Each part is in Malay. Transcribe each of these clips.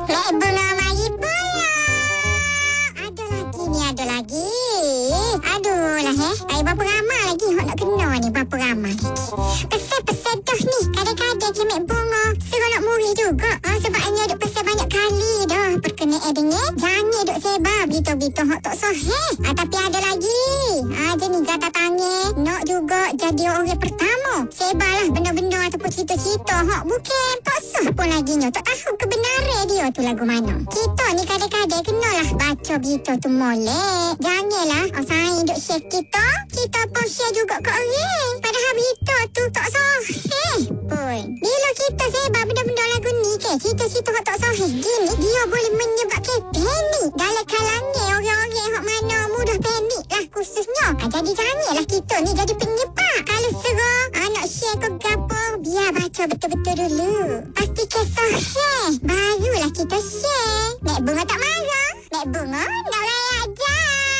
Lek bunga mari pula. Ada lagi ni, ada lagi. Aduh lah berapa ramai lagi hok nak kena ni, berapa ramai lagi. Pesan-pesan dah ni. Kadang-kadang je mek bunga suruh nak muri juga. Sebabnya duk pesan banyak kali dah. Perkenaan dengan jangan duk sebar berita-berita hok tak sahih. Tapi ada lagi. Jenis jatah tangan nak juga jadi orang pertama. Sebarlah benda-benda ataupun cerita-cerita hok bukan tak sah pun lagi nya. Tak tahu kebenaran dia tu lagu mana. Kita ni kadang-kadang kenalah baca berita tu molek. Janganlah saya duk share kita pun share juga kat orang. Padahal berita tu tak sahih pun. Bila kita sebar benda-benda lagu ni ke, cerita-cerita hok tak sahih gini, dia boleh menyebabkan panik dalam kalangan orang-orang hok mana mudah panik lah khususnya. Jadi janganlah kita ni jadi penyebab. Kalau serang nak share ke gapo, biar baca betul-betul dulu. Pastikan sahih, barulah kita share. Mek bunga tak marah. Mek bunga nak layan aja.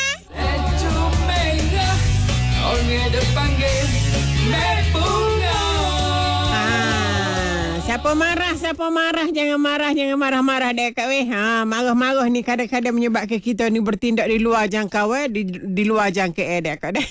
Orang ada panggil Mek Bunga. Siapa marah jangan marah dek kak weh. Marah ni kadang-kadang menyebabkan kita ni bertindak di luar jangkauan, di luar jangkaan dek kak dek.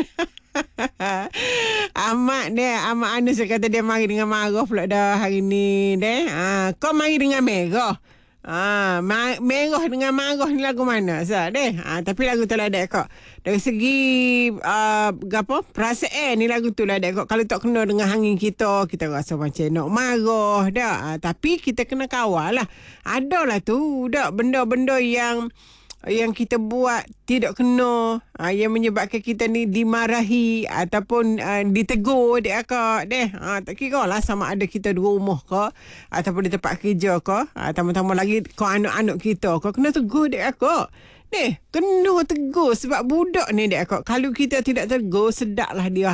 Amat Anus kata dia mari dengan marah pula dah hari ni dek. Kau mari dengan merah. Merah dengan marah ni lagu mana sah deh. Tapi lagu tu lah dek kak. Dari segi perasaan ni lagu tu lah dek kak. Kalau tak kena dengan angin kita rasa macam nak marah dah. Tapi kita kena kawal lah. Adalah tu dah benda-benda yang kita buat tidak kena, yang menyebabkan kita ni dimarahi ataupun ditegur dek akak deh. Tak kira lah sama ada kita di rumah ke ataupun di tempat kerja ke, tambah-tambah lagi kau anak-anak kita kau kena tegur dek akak. Kena tegur sebab budak ni dek akak. Kalau kita tidak tegur, sedaklah dia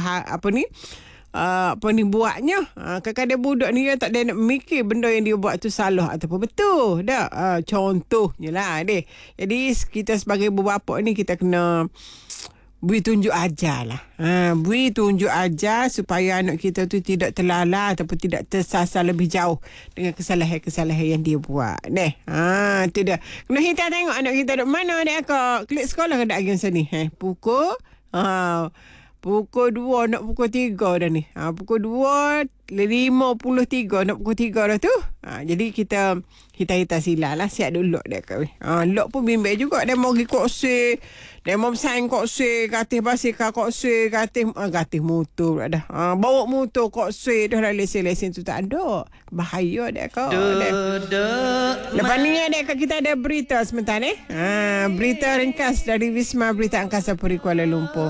buatnya. Kadang-kadang budak ni dia tak ada nak mikir benda yang dia buat tu salah ataupun betul dah. Contohnya lah deh. Jadi kita sebagai bapa ni kita kena beri tunjuk ajar lah. Beri tunjuk ajar supaya anak kita tu tidak terlala ataupun tidak tersasar lebih jauh dengan kesalahan-kesalahan yang dia buat deh. Tu dah. Kena kita tengok anak kita duk mana dek akak. Klik sekolah ke dak lagi macam ni. Pukul 2 nak pukul 3 dah ni. Pukul 2:53 nak pukul 3 dah tu. Jadi kita sila lah. Siap dulu dek kau. Lok pun bimbang juga. Dia mau pergi kokse. Dia mau bersaing kokse. Katih basikal kokse. Katih motor dah. Bawa motor kokse. Dah lah lesen-lesen tu tak ada. Bahaya dek kau. Lepas ni dek kau kita ada berita sebentar ni. Berita ringkas dari Wisma Berita Angkasa Puri Kuala Lumpur.